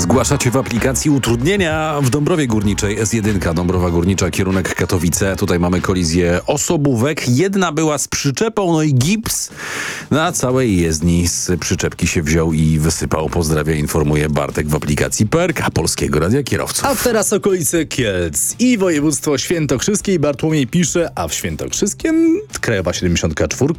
Zgłaszacie w aplikacji utrudnienia w Dąbrowie Górniczej. S1, Dąbrowa Górnicza, kierunek Katowice. Tutaj mamy kolizję osobówek. Jedna była z przyczepą, no i gips na całej jezdni z przyczepki się wziął i wysypał. Pozdrawia, informuje Bartek w aplikacji PRK Polskiego Radia Kierowców. A teraz okolice Kielc i województwo świętokrzyskie. Bartłomiej pisze, a w Świętokrzyskiem Krajowa 74,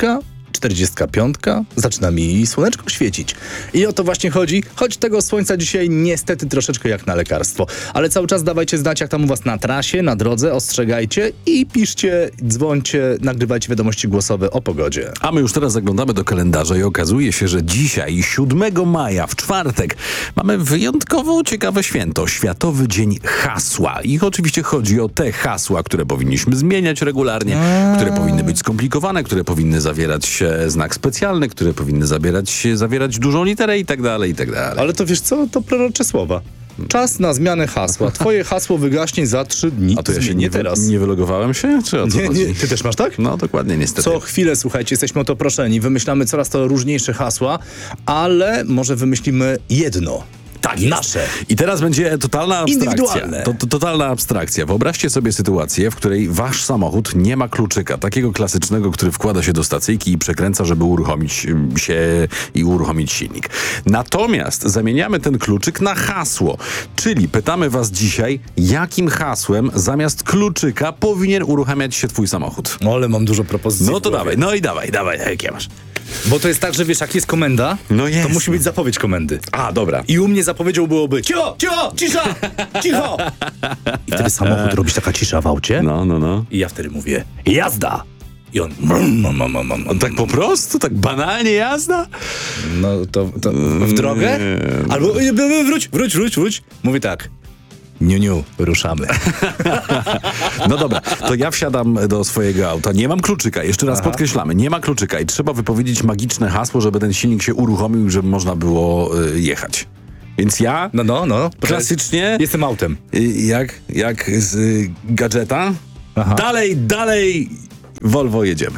45, zaczyna mi słoneczko świecić. I o to właśnie chodzi, choć tego słońca dzisiaj niestety troszeczkę jak na lekarstwo. Ale cały czas dawajcie znać, jak tam u was na trasie, na drodze, ostrzegajcie i piszcie, dzwońcie, nagrywajcie wiadomości głosowe o pogodzie. A my już teraz zaglądamy do kalendarza i okazuje się, że dzisiaj, 7 maja, w czwartek, mamy wyjątkowo ciekawe święto. Światowy Dzień Hasła. I oczywiście chodzi o te hasła, które powinniśmy zmieniać regularnie, które powinny być skomplikowane, które powinny zawierać znak specjalny, które powinny zawierać dużą literę i tak dalej, i tak dalej. Ale to wiesz co? To prorocze słowa. Czas na zmianę hasła. Twoje hasło wygaśnie za 3 dni. A to ja się Zmienię teraz. nie wylogowałem się? Czy o co chodzi? Nie. Ty też masz tak? No dokładnie, niestety. Co chwilę, słuchajcie, jesteśmy o to proszeni. Wymyślamy coraz to różniejsze hasła, ale może wymyślimy jedno. Tak, nasze. I teraz będzie totalna abstrakcja. Indywidualne. Totalna abstrakcja. Wyobraźcie sobie sytuację, w której wasz samochód nie ma kluczyka, takiego klasycznego, który wkłada się do stacyjki i przekręca, żeby uruchomić się i uruchomić silnik. Natomiast zamieniamy ten kluczyk na hasło. Czyli pytamy was dzisiaj, jakim hasłem zamiast kluczyka powinien uruchamiać się twój samochód. Ale mam dużo propozycji. No to dawaj, dawaj, jakie masz? Bo to jest tak, że wiesz, jak jest komenda, No jest. to musi być zapowiedź komendy. A, dobra. I u mnie zapowiedzią byłoby cicho, cisza, cicho. I wtedy samochód robi taka cisza w aucie. No. I ja wtedy mówię jazda. I on... Tak po prostu? Tak banalnie jazda? No to w drogę? Albo wróć. Mówi tak. Niu, ruszamy. No dobra, to ja wsiadam do swojego auta. Nie mam kluczyka, jeszcze raz podkreślamy, nie ma kluczyka i trzeba wypowiedzieć magiczne hasło, żeby ten silnik się uruchomił i żeby można było jechać. Więc ja klasycznie... Jestem autem. Jak z gadżeta. Dalej... Volvo jedziemy.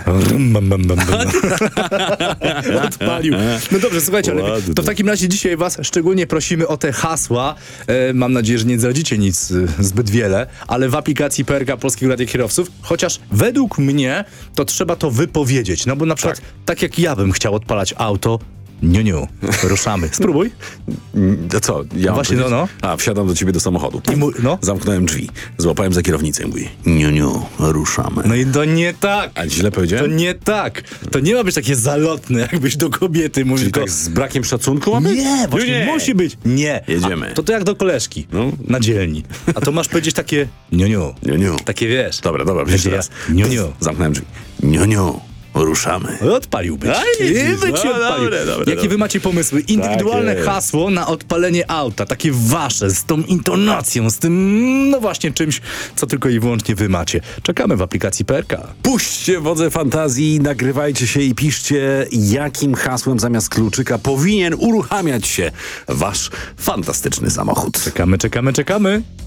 Odpalił. No dobrze, słuchajcie, ale to w takim razie dzisiaj was szczególnie prosimy o te hasła. Mam nadzieję, że nie zdradzicie nic zbyt wiele, ale w aplikacji PRK Polskiego Radia Kierowców, chociaż według mnie to trzeba to wypowiedzieć. No bo na przykład tak jak ja bym chciał odpalać auto, niu, ruszamy. Spróbuj. To co? Ja właśnie, A, wsiadam do ciebie do samochodu. Zamknąłem drzwi. Złapałem za kierownicę i mówię, niu, ruszamy. No i to nie tak. A źle powiedziałem? To nie tak. To nie ma być takie zalotne, jakbyś do kobiety mówił. Czyli tak z brakiem szacunku ma być? Nie, właśnie musi być. Nie. Jedziemy. To jak do koleżki na dzielni. A to masz powiedzieć takie niu. Takie wiesz. Dobra, jeszcze raz. Niu. Zamknąłem drzwi. Niu. Ruszamy. Odpaliłbyś. Jakie wy macie pomysły? Indywidualne hasło na odpalenie auta. Takie wasze, z tą intonacją, z tym, no właśnie czymś, co tylko i wyłącznie wy macie. Czekamy w aplikacji PRK. Puśćcie wodze fantazji, nagrywajcie się i piszcie, jakim hasłem zamiast kluczyka powinien uruchamiać się wasz fantastyczny samochód. Czekamy.